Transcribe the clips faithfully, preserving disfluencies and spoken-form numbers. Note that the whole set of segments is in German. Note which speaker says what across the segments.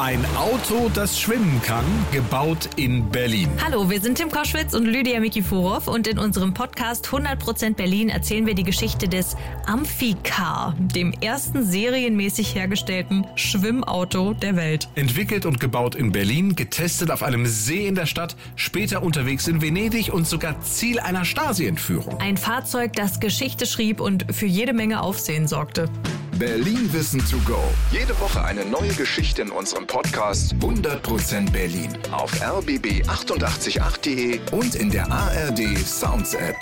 Speaker 1: Ein Auto, das schwimmen kann, gebaut in Berlin.
Speaker 2: Hallo, wir sind Tim Koschwitz und Lydia Mikiforov und in unserem Podcast hundert Prozent Berlin erzählen wir die Geschichte des Amphicar, dem ersten serienmäßig hergestellten Schwimmauto der Welt.
Speaker 1: Entwickelt und gebaut in Berlin, getestet auf einem See in der Stadt, später unterwegs in Venedig und sogar Ziel einer Stasi-Entführung.
Speaker 2: Ein Fahrzeug, das Geschichte schrieb und für jede Menge Aufsehen sorgte.
Speaker 3: Berlin Wissen to go. Jede Woche eine neue Geschichte in unserem Podcast hundert Prozent Berlin. Auf r b b achtundachtzig Komma acht punkt de und in der A R D Sounds App.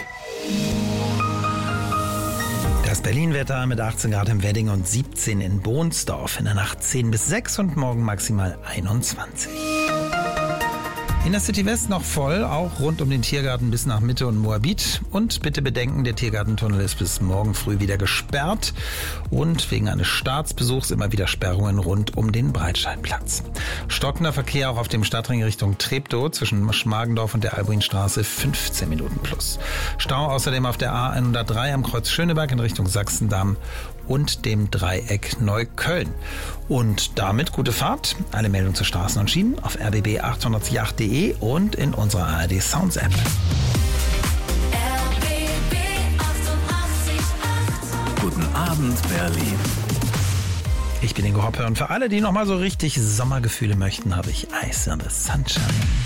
Speaker 4: Das Berlin-Wetter mit achtzehn Grad im Wedding und siebzehn in Bohnsdorf. In der Nacht zehn bis sechs und morgen maximal einundzwanzig. In der City West noch voll, auch rund um den Tiergarten bis nach Mitte und Moabit. Und bitte bedenken, der Tiergartentunnel ist bis morgen früh wieder gesperrt. Und wegen eines Staatsbesuchs immer wieder Sperrungen rund um den Breitscheidplatz. Stockender Verkehr auch auf dem Stadtring Richtung Treptow zwischen Schmargendorf und der Albuinstraße fünfzehn Minuten plus. Stau außerdem auf der A hundertdrei am Kreuz Schöneberg in Richtung Sachsendamm und dem Dreieck Neukölln. Und damit gute Fahrt. Alle Meldungen zu Straßen und Schienen auf r b b achthundertachtzig Komma acht punkt de und in unserer A R D Sounds App.
Speaker 1: Guten Abend, Berlin.
Speaker 4: Ich bin Ingo Hoppe und für alle, die nochmal so richtig Sommergefühle möchten, habe ich Ice in the Sunshine.